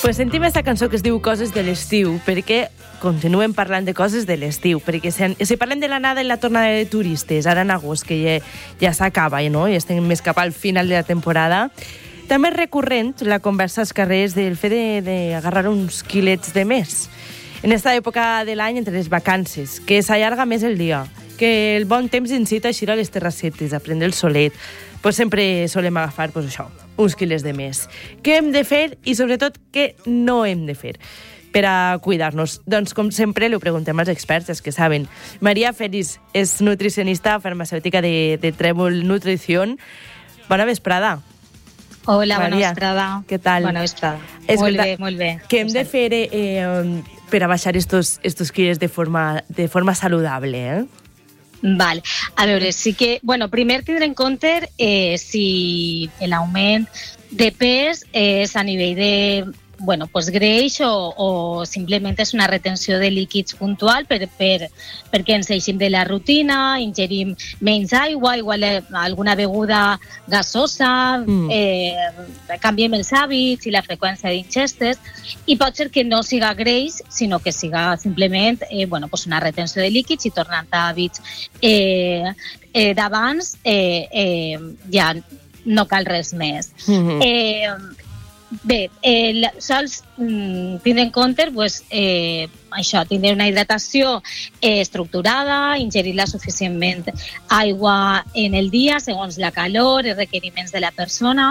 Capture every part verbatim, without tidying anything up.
Pues sentim aquesta cançó que es diu Coses de l'estiu, perquè continuem parlant de coses de l'estiu, perquè si, si parlem de l'anada i la tornada de turistes, ara en agost, que ja, ja s'acaba, no? Ja estem més cap al final de la temporada, també és recurrent la conversa als carrers del fet d'agarrar uns quilets de més. En aquesta època de l'any, entre les vacances, que s'allarga més el dia, que el bon temps incita a eixir a les terrassetes, a prendre el solet, pues sempre solem agafar, pues això, uns quilos de més. Què hem de fer i, sobretot, què no hem de fer per a cuidar-nos? Doncs, com sempre, li ho preguntem als experts, els que saben. Maria Félix és nutricionista farmacèutica de, de Trèvol Nutrición. Bona vesprada. Hola, Maria, bona vesprada. Què tal? Bona vesprada. Escolta, molt bé, molt bé. Què hem de fer eh, per a baixar estos, estos quilos de forma, de forma saludable, eh? Val. A veure, sí que... Bueno, primer tindre en compte eh, si l'augment de pes és a nivell de bueno, pues greix o, o simplement és una retenció de líquids puntual per, per, perquè ens deixem de la rutina, ingerim menys aigua, igual alguna beguda gasosa, mm. eh, canviem els hàbits i la freqüència d'ingestes, i pot ser que no siga greix, sinó que siga simplement eh, bueno, pues una retenció de líquids i tornant a hàbits eh, eh, d'abans eh, eh, ja no cal res més. Mm-hmm. Eh, Bé, eh, sols mm, tindre en compte pues, eh, això, tindre una hidratació eh, estructurada, ingerir-la suficientment aigua en el dia segons la calor, els requeriments de la persona,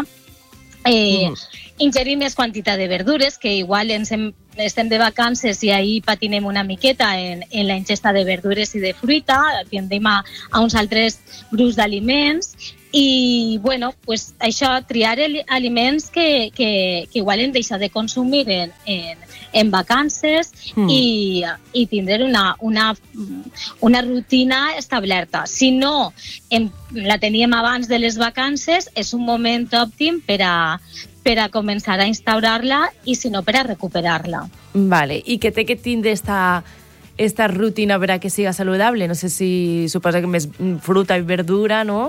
eh, mm. ingerir més quantitat de verdures, que igual ens hem, estem de vacances i ahir patinem una miqueta en, en la ingesta de verdures i de fruita, tendem a, a uns altres grups d'aliments. I, bueno, pues això, triar aliments que, que, que igual hem deixat de consumir en, en, en vacances mm. i, i tindre una, una, una rutina establerta. Si no em, la teníem abans de les vacances, és un moment òptim per a, per a començar a instaurar-la i, si no, per a recuperar-la. Vale. I què té que tindre esta, esta rutina per a que siga saludable? No sé si suposa que més fruta i verdura, no?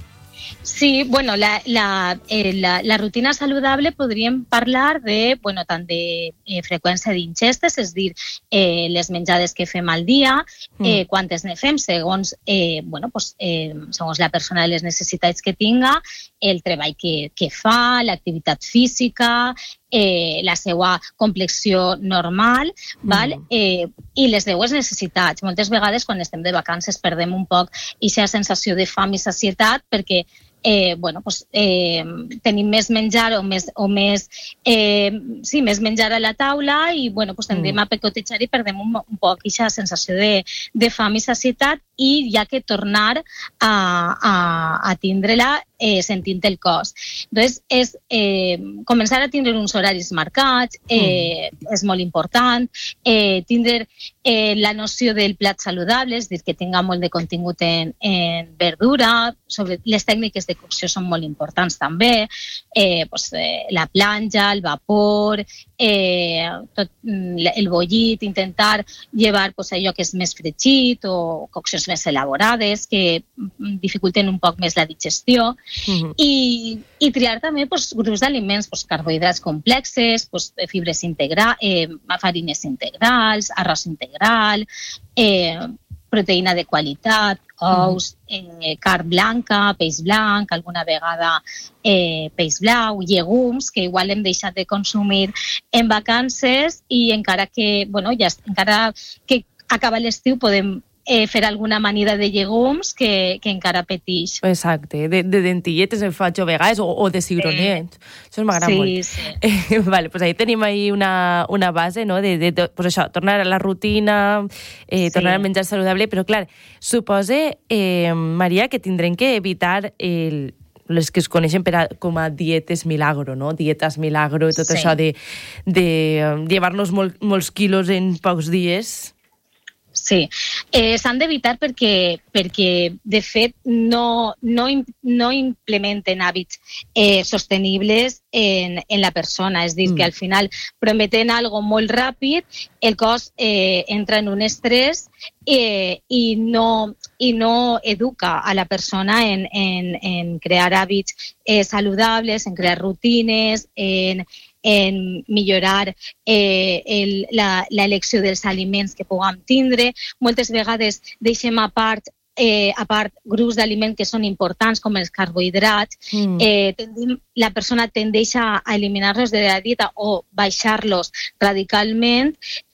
Sí, bueno, la, la, eh, la, la rutina saludable podríem parlar de, bueno, tant de eh, freqüència d'ingestes, és dir, eh, les menjades que fem al dia, eh, quantes ne fem, segons, eh, bueno, pues, eh, segons la persona de les necessitats que tinga, el treball que, que fa, l'activitat física, eh, la seva complexió normal, val? Mm. Eh, i les seues necessitats. Moltes vegades, quan estem de vacances, perdem un poc aquesta sensació de fam i sacietat perquè Eh, bueno, pues, eh, tenim més menjar o més, o més, eh, sí, més menjar a la taula i bueno, pues, tendrem mm. a picotejar i perdem un, un poc aquesta sensació de, de fam i sacietat i hi ha que tornar a, a, a tindre-la eh, sentint el cos. Entonces, és eh, començar a tindre uns horaris marcats, eh, mm. és molt important, eh, tindre eh, la noció del plat saludable, és dir, que tinga molt de contingut en, en verdura, sobre les tècniques de cocció són molt importants també, eh, pues, eh, la planxa, el vapor, eh, tot, el bullit, intentar llevar pues, allò que és més fregit o coccions més elaborades que dificulten un poc més la digestió. Uh-huh. I, i triar també pues, grups d'aliments, pues, carbohidrats complexes, pues, fibres integrals, eh, farines integrals, arròs integral, eh, proteïna de qualitat, ous, eh, carn blanca, peix blanc, alguna vegada eh, peix blau, llegums, que igual hem deixat de consumir en vacances i encara que, bueno, ja, encara que acaba l'estiu podem eh, fer alguna amanida de llegums que, que encara petix. Exacte, de, de dentilletes en faig a vegades o, o de cigroniets. Sí. Això m'agrada sí, molt. Sí. Eh, vale, pues ahí tenim ahí una, una base, no?, de, de, de pues això, tornar a la rutina, eh, sí. tornar a menjar saludable, però clar, supose, eh, Maria, que tindrem que evitar el, les que es coneixen per a, com a dietes milagro, no? Dietes milagro, tot sí. això de, de llevar-nos molt, molts quilos en pocs dies. Sí, eh, s'han d'evitar perquè, perquè, de fet, no, no, no implementen hàbits eh, sostenibles en, en la persona. És dir, mm. que al final, prometent algo molt ràpid, el cos eh, entra en un estrès eh, i, no, i no educa a la persona en, en, en crear hàbits eh, saludables, en crear rutines, en en millorar eh, el, la, la elecció dels aliments que puguem tindre. Moltes vegades deixem a part Eh, a part grups d'aliments que són importants com els carbohidrats, mm. eh, tendim, la persona tendeix a, a eliminar-los de la dieta o baixar-los radicalment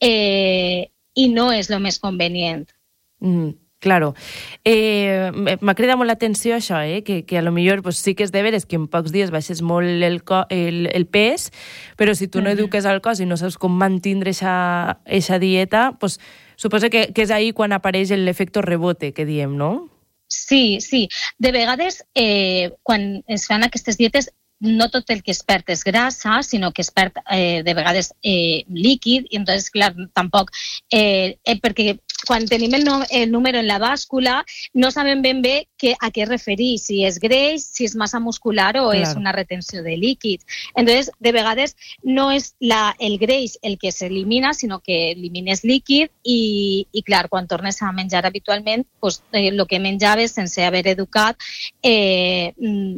eh, i no és el més convenient. Mm. Claro. Eh, m'ha cridat molt l'atenció això, eh? que, que a lo millor pues, sí que és de veres que en pocs dies baixes molt el, el, el pes, però si tu no eduques al cos i no saps com mantindre aquesta dieta, pues, suposo que, que és ahí quan apareix l'efecte rebote, que diem, no? Sí, sí. De vegades, eh, quan es fan aquestes dietes, no tot el que es perd és grassa, sinó que es perd eh, de vegades eh, líquid, i entonces, clar, tampoc... Eh, eh, perquè quan tenim el, no, el número en la bàscula no sabem ben bé que, a què referir, si és greix, si és massa muscular o claro. És una retenció de líquid. Entonces, de vegades no és la, el greix el que s'elimina, sinó que elimines líquid i, i clar, quan tornes a menjar habitualment, pues, eh, el que menjaves sense haver educat eh,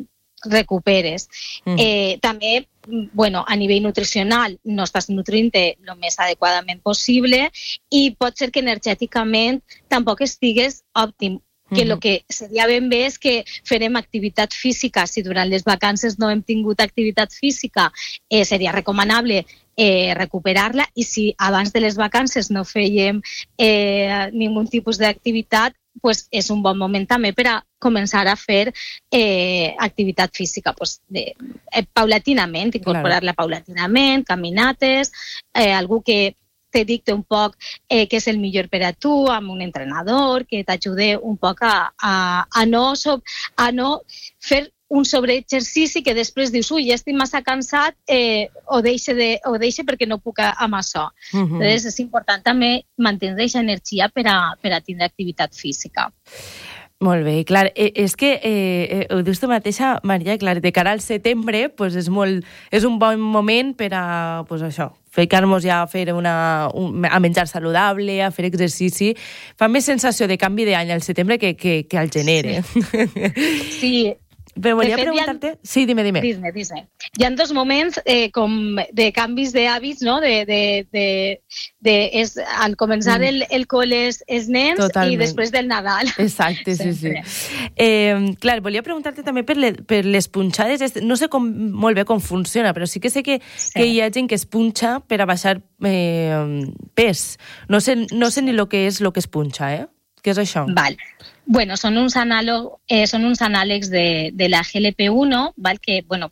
recuperes. Mm. Eh, també, bueno, a nivell nutricional no estàs nutrint-te el més adequadament possible i pot ser que energèticament tampoc estigues òptim. Que el mm-hmm. que seria ben bé és que farem activitat física. Si durant les vacances no hem tingut activitat física, eh, seria recomanable eh, recuperar-la, i si abans de les vacances no fèiem eh, ningú tipus d'activitat, pues és un bon moment també per a començar a fer eh, activitat física, pues, de, eh, paulatinament, incorporar-la claro. paulatinament, caminates, eh, algú que te dicte un poc eh, què és el millor per a tu, amb un entrenador, que t'ajude un poc a, a, a, no, a no fer un sobreexercici que després dius, ui, ja estic massa cansat, eh, o, deixe de, o deixe perquè no puc amb això. Uh -huh. Entonces, és important també mantenir aquesta energia per a, per a tindre activitat física. Molt bé, clar, eh, és que eh, ho dius tu mateixa, Maria, clar, de cara al setembre pues és, molt, és un bon moment per a, pues això, ficar-nos ja a fer una, un, a menjar saludable, a fer exercici. Fa més sensació de canvi d'any al setembre que, que, que al gener. Sí. Eh? Sí. Però volia preguntar-te... Ha... Sí, dime, dime. Dime, dime. Hi ha dos moments eh, com de canvis d'hàbits, no? De, de, de, de, és, al començar mm. el, el col·le és, és nens Totalment. I després del Nadal. Exacte, sí, sí. Eh, clar, volia preguntar-te també per, le, per les punxades. No sé com, molt bé com funciona, però sí que sé que, sí. que hi ha gent que es punxa per a baixar eh, pes. No sé, no sé ni el que és el que es punxa, eh? Què és això? Val. Bueno, són uns, anàleg, eh, són uns anàlegs de, de la G L P uno, val? Que bueno,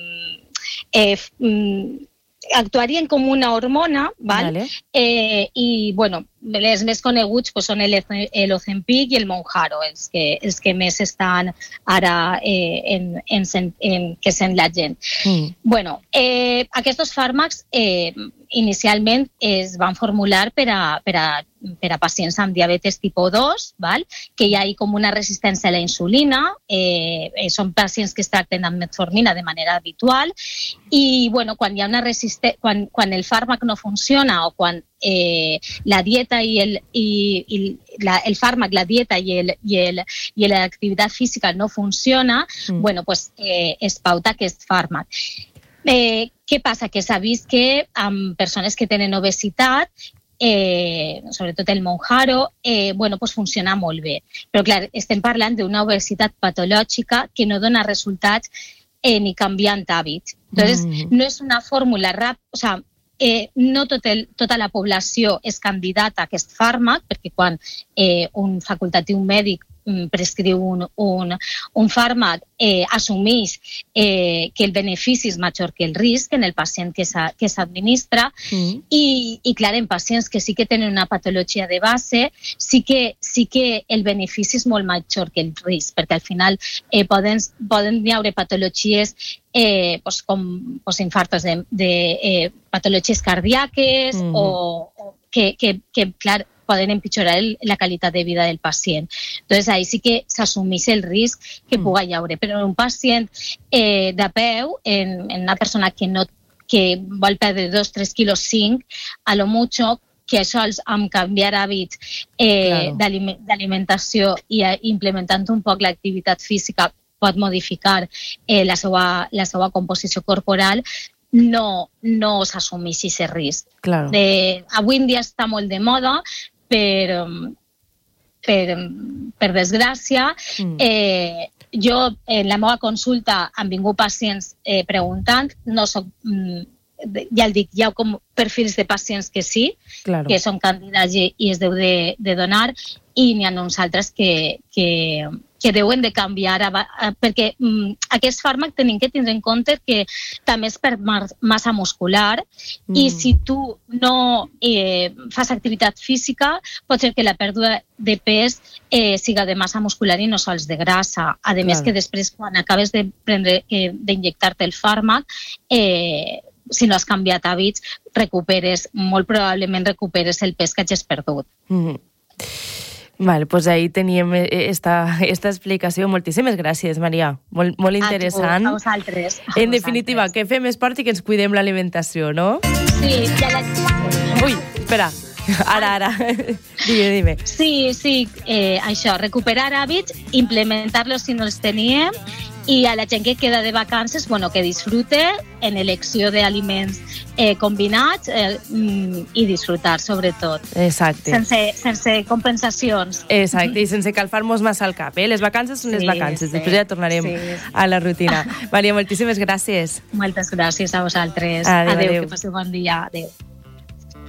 eh, actuarien com una hormona, val? Vale. Eh, i bueno, els més coneguts pues, són el, el Ozempic i el Mounjaro, els que, els que més estan ara eh, en, en, en, que sent la gent. Mm. Bueno, eh, aquests fàrmacs eh, inicialment es van formular per a, per a, per a pacients amb diabetes tipus dos, val? Que hi ha com una resistència a la insulina, eh, són pacients que es tracten amb metformina de manera habitual i bueno, quan, hi ha una resiste... quan, quan el fàrmac no funciona o quan eh, la dieta i el, i, i la, el fàrmac, la dieta i, el, i, el, i l'activitat física no funciona, mm. bueno, pues, eh, es pauta aquest fàrmac. Eh, què passa? Que s'ha vist que amb persones que tenen obesitat, eh, sobretot el Mounjaro, eh, bueno, pues funciona molt bé. Però clar, estem parlant d'una obesitat patològica que no dona resultats eh, ni canviant hàbits. Entonces, mm. no és una fórmula ràpida, o sea, eh, no tot el, tota la població és candidata a aquest fàrmac, perquè quan eh, un facultatiu mèdic prescriu un, un, un fàrmac, eh, assumeix eh, que el benefici és major que el risc en el pacient que s'administra mm. i, i clar, en pacients que sí que tenen una patologia de base, sí que, sí que el benefici és molt major que el risc, perquè al final eh, poden, poden hi haure patologies eh, pues, com pues, infartos de, de eh, patologies cardíaques mm. o, o que, que, que, clar, poden empitjorar el, la qualitat de vida del pacient. Entonces, ahí sí que s'assumeix el risc que mm. pugui haure. Però un pacient eh, de peu, en, en una persona que, no, que vol perdre dos o tres quilos cinc, a lo mucho, que sols amb canviar hàbits eh, claro. d'alimentació i implementant un poc l'activitat física pot modificar eh, la seva, la seva composició corporal, no, no s'assumeixi aquest risc. Claro. De, avui en dia està molt de moda, per, per, per desgràcia. Mm. Eh, jo, en la meva consulta, han vingut pacients eh, preguntant, no soc... Mm, ja el dic, hi ha com perfils de pacients que sí, claro, que són candidats i, i es deu de, de donar, i n'hi ha uns altres que, que, que deuen de canviar, a, a, perquè mm, aquest fàrmac tenim que tindre en compte que també és per massa muscular, mm. i si tu no eh, fas activitat física, pot ser que la pèrdua de pes eh, siga de massa muscular i no sols de grassa. A més, claro, que després, quan acabes de prendre, eh, d'injectar-te el fàrmac, eh, si no has canviat hàbits, recuperes, molt probablement recuperes el pes que hagis perdut. Mm-hmm. Vale, pues ahí teníem esta, esta explicació. Moltíssimes gràcies, Maria. Molt, molt interessant. A tu, a vosaltres. A en definitiva, vosaltres. Que fem esport i que ens cuidem l'alimentació, no? Sí, ja la... Ui, espera. Ara, ara. Dime, dime. Sí, sí, eh, això, recuperar hàbits, implementar-los si no els teníem, i a la gent que queda de vacances, bueno, que disfrute en elecció d'aliments eh, combinats eh, i disfrutar, sobretot. Exacte. Sense, sense compensacions. Exacte, i sense calfar-nos massa al cap, eh? Les vacances són sí, les vacances, sí, després ja tornarem sí, sí. a la rutina. Maria, moltíssimes gràcies. Moltes gràcies a vosaltres. Adéu, adéu, adéu. Que passeu bon dia. Adéu.